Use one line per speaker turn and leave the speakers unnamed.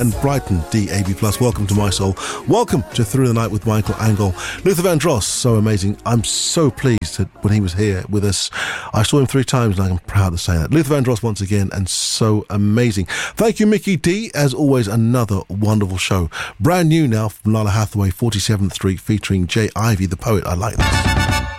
and Brighton DAB+. Welcome to My Soul. Welcome to Through the Night with Michael Angle. Luther Vandross, so amazing. I'm so pleased that when he was here with us, I saw him 3 times and I'm proud to say that. Luther Vandross once again, and so amazing. Thank you, Mickey D. As always, another wonderful show. Brand new now from Lala Hathaway, 47th Street, featuring Jay Ivy, the poet. I like this.